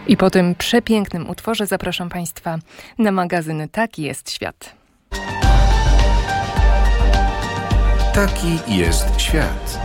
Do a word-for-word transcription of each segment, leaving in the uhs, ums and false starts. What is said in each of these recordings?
I po tym przepięknym utworze zapraszam Państwa na magazyn Taki jest świat. Taki jest świat.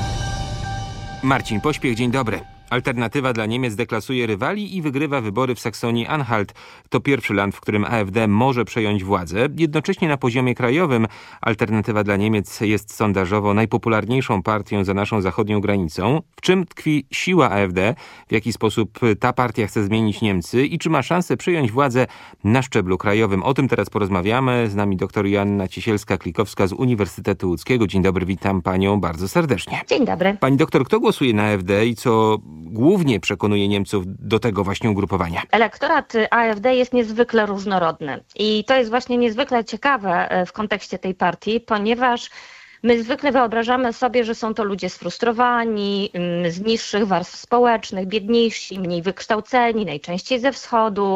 Marcin Pośpiech, dzień dobry. Alternatywa dla Niemiec deklasuje rywali i wygrywa wybory w Saksonii-Anhalt. To pierwszy land, w którym A F D może przejąć władzę. Jednocześnie na poziomie krajowym Alternatywa dla Niemiec jest sondażowo najpopularniejszą partią za naszą zachodnią granicą. W czym tkwi siła A F D? W jaki sposób ta partia chce zmienić Niemcy? I czy ma szansę przejąć władzę na szczeblu krajowym? O tym teraz porozmawiamy. Z nami dr Joanna Ciesielska-Klikowska z Uniwersytetu Łódzkiego. Dzień dobry, witam panią bardzo serdecznie. Dzień dobry. Pani doktor, kto głosuje na A F D i co głównie przekonuje Niemców do tego właśnie ugrupowania? Elektorat A F D jest niezwykle różnorodny i to jest właśnie niezwykle ciekawe w kontekście tej partii, ponieważ my zwykle wyobrażamy sobie, że są to ludzie sfrustrowani, z niższych warstw społecznych, biedniejsi, mniej wykształceni, najczęściej ze wschodu,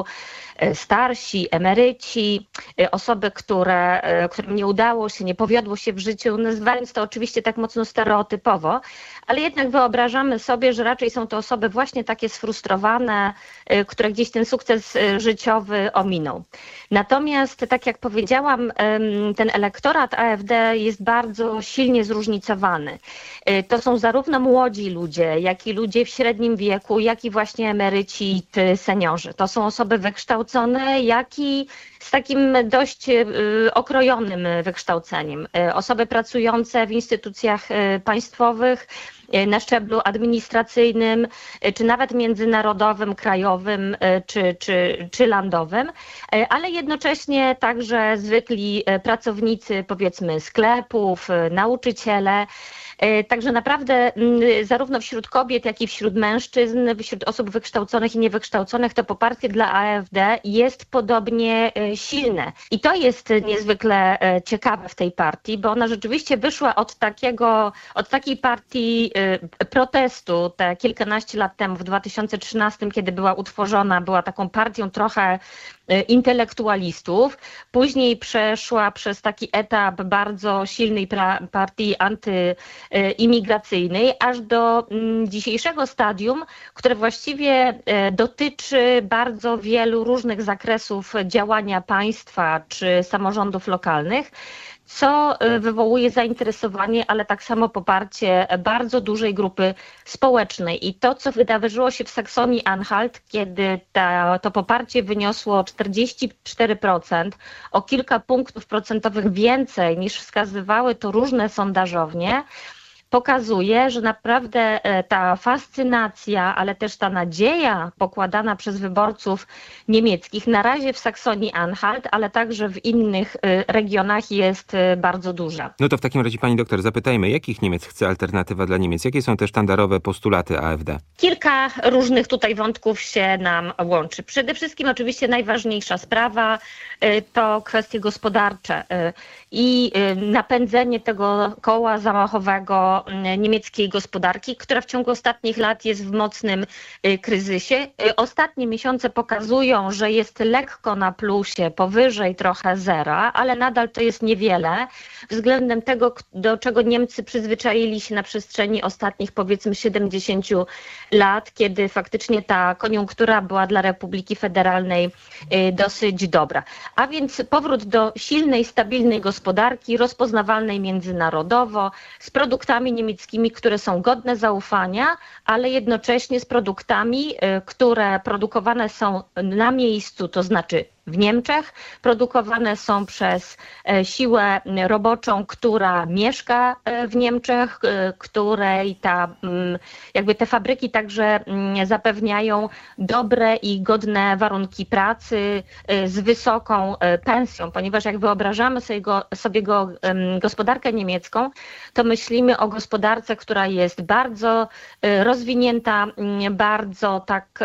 starsi, emeryci, osoby, które, którym nie udało się, nie powiodło się w życiu, nazywając to oczywiście tak mocno stereotypowo, ale jednak wyobrażamy sobie, że raczej są to osoby właśnie takie sfrustrowane, które gdzieś ten sukces życiowy ominą. Natomiast, tak jak powiedziałam, ten elektorat A F D jest bardzo silnie zróżnicowany. To są zarówno młodzi ludzie, jak i ludzie w średnim wieku, jak i właśnie emeryci, seniorzy. To są osoby wykształcone, jak i z takim dość okrojonym wykształceniem. Osoby pracujące w instytucjach państwowych, na szczeblu administracyjnym, czy nawet międzynarodowym, krajowym, czy, czy, czy landowym, ale jednocześnie także zwykli pracownicy, powiedzmy, sklepów, nauczyciele. Także naprawdę zarówno wśród kobiet, jak i wśród mężczyzn, wśród osób wykształconych i niewykształconych, to poparcie dla A F D jest podobnie silne. I to jest niezwykle ciekawe w tej partii, bo ona rzeczywiście wyszła od takiego, od takiej partii protestu te kilkanaście lat temu, w dwa tysiące trzynastym, kiedy była utworzona, była taką partią trochę intelektualistów. Później przeszła przez taki etap bardzo silnej pra- partii antyimigracyjnej, aż do dzisiejszego stadium, które właściwie dotyczy bardzo wielu różnych zakresów działania państwa czy samorządów lokalnych, co wywołuje zainteresowanie, ale tak samo poparcie bardzo dużej grupy społecznej. I to, co wydarzyło się w Saksonii-Anhalt, kiedy ta, to poparcie wyniosło czterdzieści cztery procent, o kilka punktów procentowych więcej niż wskazywały to różne sondażownie, pokazuje, że naprawdę ta fascynacja, ale też ta nadzieja pokładana przez wyborców niemieckich na razie w Saksonii-Anhalt, ale także w innych regionach jest bardzo duża. No to w takim razie, pani doktor, zapytajmy, jakich Niemiec chce Alternatywa dla Niemiec? Jakie są te sztandarowe postulaty A F D? Kilka różnych tutaj wątków się nam łączy. Przede wszystkim oczywiście najważniejsza sprawa to kwestie gospodarcze i napędzenie tego koła zamachowego niemieckiej gospodarki, która w ciągu ostatnich lat jest w mocnym kryzysie. Ostatnie miesiące pokazują, że jest lekko na plusie, powyżej trochę zera, ale nadal to jest niewiele względem tego, do czego Niemcy przyzwyczaili się na przestrzeni ostatnich, powiedzmy, siedemdziesięciu lat, kiedy faktycznie ta koniunktura była dla Republiki Federalnej dosyć dobra. A więc powrót do silnej, stabilnej gospodarki, rozpoznawalnej międzynarodowo, z produktami niemieckimi, które są godne zaufania, ale jednocześnie z produktami, które produkowane są na miejscu, to znaczy w Niemczech, produkowane są przez siłę roboczą, która mieszka w Niemczech, której ta, jakby te fabryki także zapewniają dobre i godne warunki pracy z wysoką pensją, ponieważ jak wyobrażamy sobie, go, sobie go, gospodarkę niemiecką, to myślimy o gospodarce, która jest bardzo rozwinięta, bardzo tak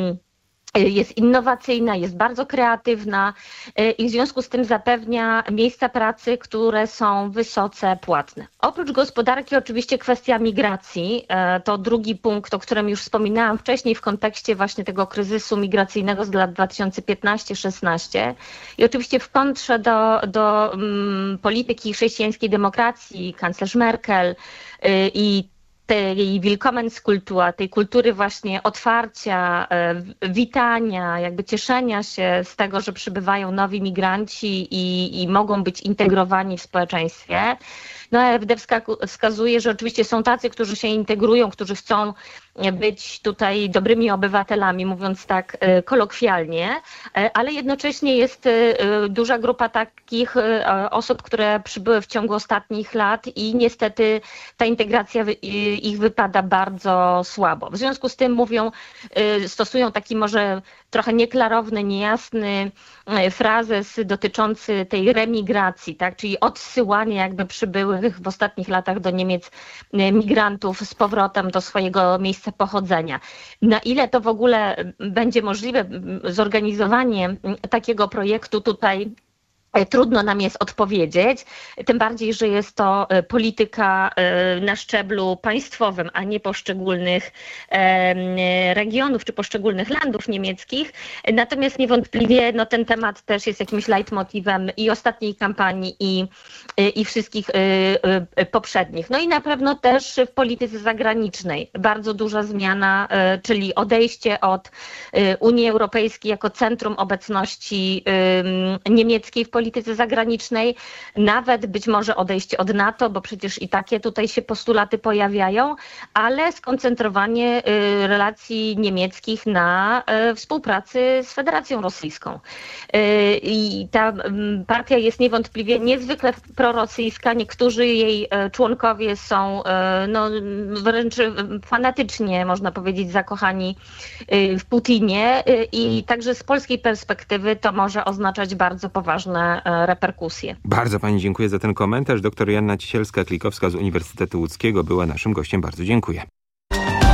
jest innowacyjna, jest bardzo kreatywna i w związku z tym zapewnia miejsca pracy, które są wysoce płatne. Oprócz gospodarki oczywiście kwestia migracji, to drugi punkt, o którym już wspominałam wcześniej w kontekście właśnie tego kryzysu migracyjnego z lat dwa tysiące piętnaście szesnaście i oczywiście w kontrze do, do um, polityki chrześcijańskiej demokracji, kanclerz Merkel i tej Willkommenskultur, tej kultury właśnie otwarcia, witania, jakby cieszenia się z tego, że przybywają nowi migranci i, i mogą być integrowani w społeczeństwie. No A F D wskazuje, że oczywiście są tacy, którzy się integrują, którzy chcą być tutaj dobrymi obywatelami, mówiąc tak kolokwialnie, ale jednocześnie jest duża grupa takich osób, które przybyły w ciągu ostatnich lat i niestety ta integracja ich wypada bardzo słabo. W związku z tym mówią, stosują taki może trochę nieklarowny, niejasny frazes dotyczący tej remigracji, tak, czyli odsyłania jakby przybyłych w ostatnich latach do Niemiec migrantów z powrotem do swojego miejsca pochodzenia. Na ile to w ogóle będzie możliwe, zorganizowanie takiego projektu tutaj trudno nam jest odpowiedzieć, tym bardziej, że jest to polityka na szczeblu państwowym, a nie poszczególnych regionów czy poszczególnych landów niemieckich. Natomiast niewątpliwie no, ten temat też jest jakimś leitmotivem i ostatniej kampanii, i, i wszystkich poprzednich. No i na pewno też w polityce zagranicznej bardzo duża zmiana, czyli odejście od Unii Europejskiej jako centrum obecności niemieckiej w polityce polityce zagranicznej, nawet być może odejście od NATO, bo przecież i takie tutaj się postulaty pojawiają, ale skoncentrowanie relacji niemieckich na współpracy z Federacją Rosyjską. I ta partia jest niewątpliwie niezwykle prorosyjska. Niektórzy jej członkowie są no, wręcz fanatycznie, można powiedzieć, zakochani w Putinie i także z polskiej perspektywy to może oznaczać bardzo poważne reperkusje. Bardzo pani dziękuję za ten komentarz. Doktor Joanna Cisielska-Klikowska z Uniwersytetu Łódzkiego była naszym gościem. Bardzo dziękuję.